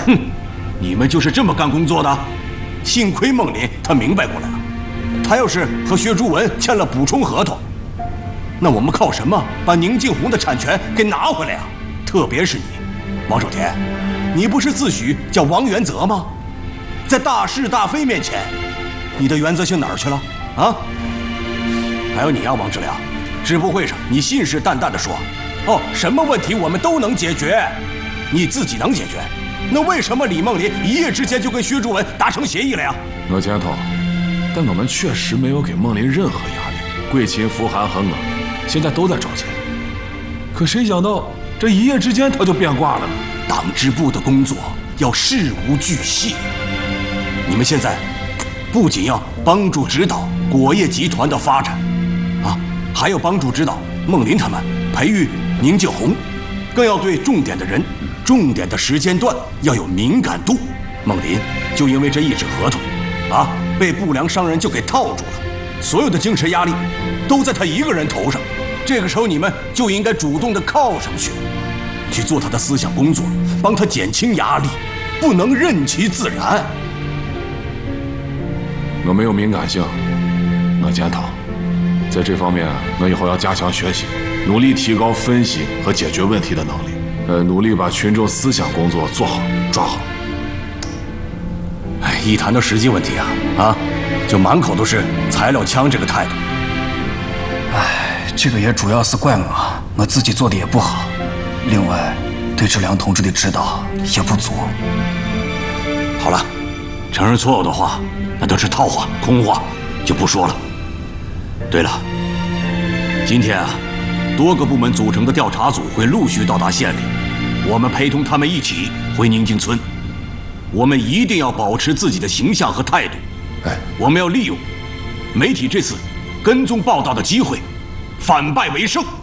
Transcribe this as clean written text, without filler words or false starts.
哼，你们就是这么干工作的？幸亏孟林他明白过来了，他要是和薛朱文签了补充合同，那我们靠什么把宁静红的产权给拿回来啊？特别是你，王守田，你不是自诩叫王原则吗？在大是大非面前，你的原则性哪儿去了啊？还有你啊，王志良，支部会上你信誓旦旦地说，哦，什么问题我们都能解决，你自己能解决，那为什么李梦林一夜之间就跟薛朱文达成协议了呀？ 我检讨，但我们确实没有给梦林任何压力。桂琴、福涵和我现在都在找钱，可谁想到这一夜之间他就变卦了呢？ 党支部的工作要事无巨细，你们现在不仅要帮助指导果业集团的发展，啊，还要帮助指导孟林他们培育宁静红，更要对重点的人、重点的时间段要有敏感度。孟林就因为这一纸合同，啊，被不良商人就给套住了，所有的精神压力都在他一个人头上。这个时候你们就应该主动的靠上去，去做他的思想工作，帮他减轻压力，不能任其自然。 我没有敏感性，我检讨，在这方面我以后要加强学习，努力提高分析和解决问题的能力，努力把群众思想工作做好抓好。 哎，一谈到实际问题啊，就满口都是材料枪这个态度。 哎，这个也主要是怪我自己做的也不好，另外对志良同志的指导也不足。 好了，承认错误的话那都是套话空话，就不说了。对了，今天啊，多个部门组成的调查组会陆续到达县里，我们陪同他们一起回宁静村。我们一定要保持自己的形象和态度。 哎， 我们要利用媒体这次跟踪报道的机会，反败为胜。